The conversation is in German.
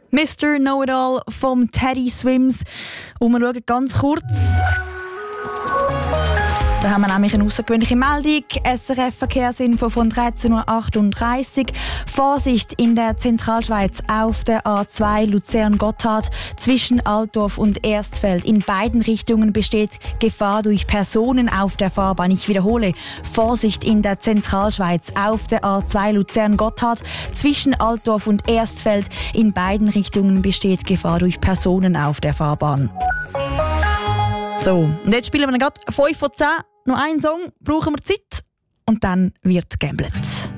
Mr. Know-it-all vom Teddy Swims. Und wir schauen ganz kurz. Da haben wir nämlich eine außergewöhnliche Meldung. SRF-Verkehrsinfo von 13.38 Uhr. Vorsicht in der Zentralschweiz auf der A2 Luzern-Gotthard zwischen Altdorf und Erstfeld. In beiden Richtungen besteht Gefahr durch Personen auf der Fahrbahn. Ich wiederhole, Vorsicht in der Zentralschweiz auf der A2 Luzern-Gotthard zwischen Altdorf und Erstfeld. In beiden Richtungen besteht Gefahr durch Personen auf der Fahrbahn. So, und jetzt spielen wir gerade 5 von 10. Noch einen Song, brauchen wir Zeit und dann wird gamblet.